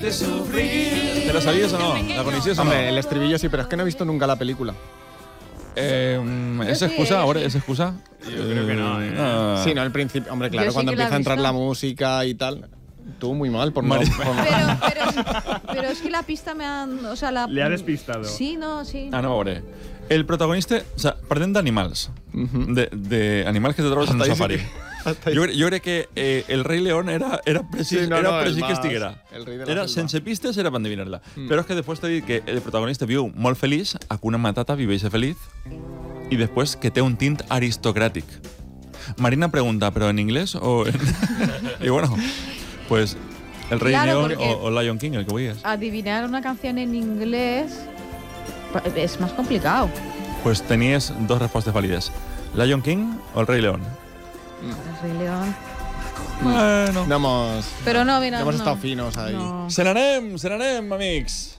hacerte sufrir. ¿Te la sabías o no? ¿La conocías o no? Hombre, el estribillo sí, pero es que no he visto nunca la película. ¿Es excusa ahora? ¿Es excusa? Yo creo que no. Sí, no, al principio. Hombre, claro, Yo sí cuando que la he empieza a entrar visto. la música y tal. Tú muy mal por no. Pero es que la pista me han... O sea, Le ha despistado. Sí, no, sí. Ah, no, a veure. El protagonista... O sea, parlem d'animals. De animals que te trobes en un Hasta ahí safari. sí que- hasta ahí. Jo crec que el Rei León era precis, Sí, no, era no, el precis que más- estiguera. el rei de la Era selva. sense pistes, era per endevinar-la. Però és que després t'he dit que el protagonista viu molt feliç, Hakuna Matata, vive feliz, i després que té un tint aristocràtic. Marina pregunta, ¿pero en inglés o en...? Y bueno, pues el Rey Claro, León porque- o Lion King, el que voy es. Adivinar una canción en inglés es más complicado. Pues tenías dos respuestas válidas. Lion King o el Rey León. El Rey León. Bueno. No hemos. Pero no, mira, Hemos no. estado finos ahí. No. Se n'anem, amics.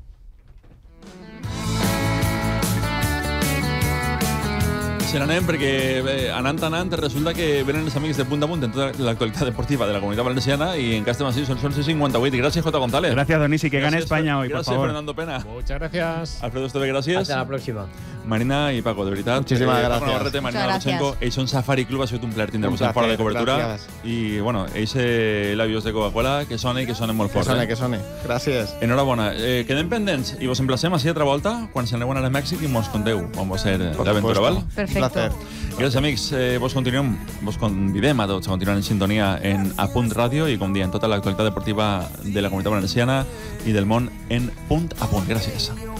Se n'anem perquè anant resulta que venen els amics de Punt a Punt en tota l'actualitat deportiva de la Comunitat Valenciana y en Castem Así son 11:58. Y gracias, J. González. Gracias, Donisi, que gane Gracias, España hoy, por Gracias, favor. Fernando Pena. Muchas gracias. Alfredo Esteve, gracias. Hasta la próxima. Marina y Paco, de veritat. Muchísimas gracias. Paco Navarrete, Marina Muchas Lochenko, gracias. ells són Safari Club, ha sigut un plaer tindre-vos Un en fora de placer, cobertura. gracias. I, bueno, ells labios de Coca-Cola, que sonen i que sonen molt Que fort. sone, que sone. Gràcies. Enhorabona. Quedem pendents i vos emplacem així altra volta quan se n'aneu a Mèxic i mos conteu com va ser Por l'aventura, supuesto. val? Perfecto. Un placer. Gràcies, amics. Vos convidem a tots a continuar en sintonia en A Punt Ràdio i, com diem, tota l'actualitat deportiva de la Comunitat Valenciana i del món en Punt a Punt. Gràcies.